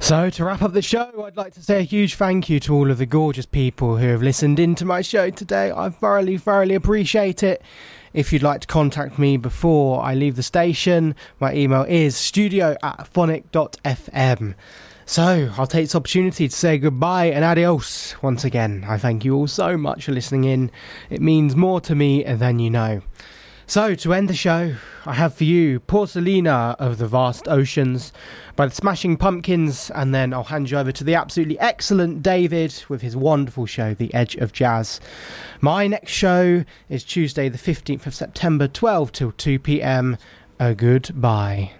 So, to wrap up the show, I'd like to say a huge thank you to all of the gorgeous people who have listened into my show today. I thoroughly appreciate it. If you'd like to contact me before I leave the station, my email is studio@phonic.fm. So, I'll take this opportunity to say goodbye and adios once again. I thank you all so much for listening in. It means more to me than you know. So, to end the show, I have for you Porcelina of the Vast Oceans by the Smashing Pumpkins, and then I'll hand you over to the absolutely excellent David with his wonderful show, The Edge of Jazz. My next show is Tuesday the 15th of September, 12 till 2 p.m. Goodbye.